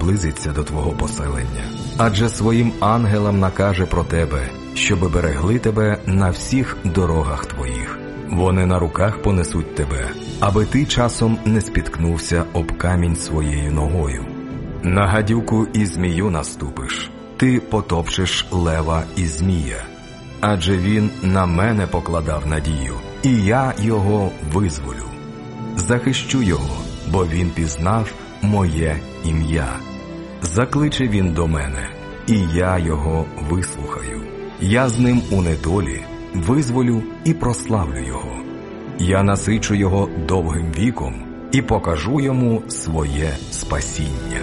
наблизиться до твого поселення. Адже своїм ангелам накаже про тебе, щоби берегли тебе на всіх дорогах твоїх. Вони на руках понесуть тебе, аби ти часом не спіткнувся об камінь своєю ногою. На гадюку і змію наступиш, ти потопчеш лева і змія. Адже він на мене покладав надію, і я його визволю. Захищу його, бо він пізнав моє ім'я. Закличе він до мене, і я його вислухаю. Я з ним у недолі визволю і прославлю його. Я насичу його довгим віком і покажу йому своє спасіння.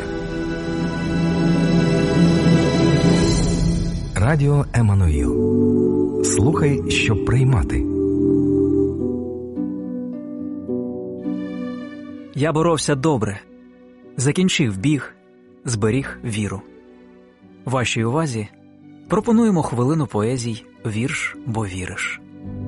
Радіо Еммануїл. Слухай, щоб приймати. Я боровся добре, закінчив біг, зберіг віру. Вашій увазі пропонуємо хвилину поезій «Вірш, бо віриш».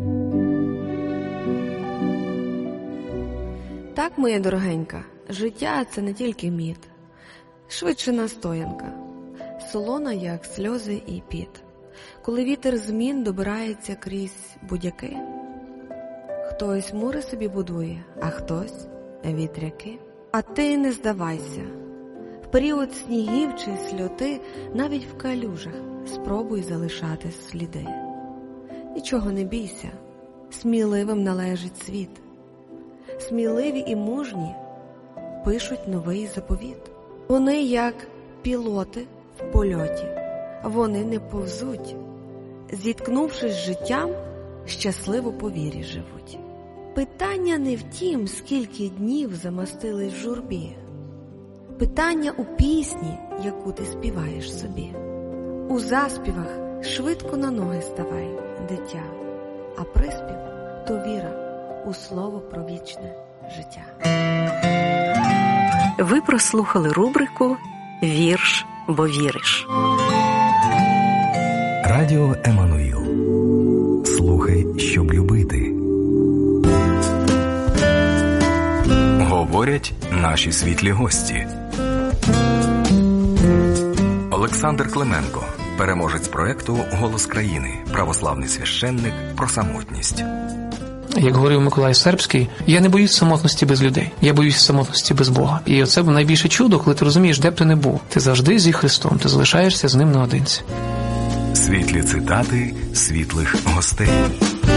Так, моя дорогенька, життя – це не тільки мід, швидше настоянка, солона, як сльози і піт. Коли вітер змін добирається крізь будь-яки, хтось мури собі будує, а хтось вітряки. А ти не здавайся, в період снігів чи сльоти, навіть в калюжах спробуй залишати сліди. Нічого не бійся, сміливим належить світ. Сміливі і мужні пишуть новий заповіт. Вони як пілоти в польоті, вони не повзуть. Зіткнувшись з життям, щасливо по вірі живуть. Питання не в тім, скільки днів замостились в журбі. Питання у пісні, яку ти співаєш собі. У заспівах швидко на ноги ставай, дитя, а приспів – то віра у слово про вічне життя. Ви прослухали рубрику «Вірш, бо віриш». Радіо Еммануїл. Слухай, щоб любити. Говорять наші світлі гості. Олександр Клименко, переможець проекту «Голос країни», православний священник про самотність. Як говорив Миколай Сербський, я не боюсь самотності без людей, я боюсь самотності без Бога. І оце найбільше чудо, коли ти розумієш, де б ти не був. Ти завжди зі Христом, ти залишаєшся з ним наодинці. Світлі цитати світлих гостей.